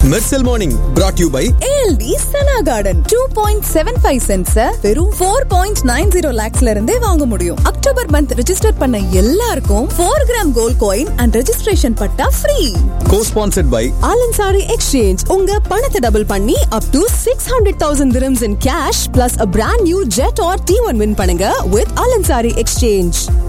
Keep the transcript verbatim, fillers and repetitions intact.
Mersal Morning brought to you by A L D Sana Garden two point seven five cents வெறும் four point nine zero lakhsல இருந்தே வாங்க முடியும். October month register பண்ண எல்லாருக்கும் four gram gold coin and registration patta free. Co-sponsored by Alansari Exchange. உங்க பணத்தை double பண்ணி up to six hundred thousand dirhams in cash plus a brand new jet or T one win பண்ணுங்க with Alansari Exchange.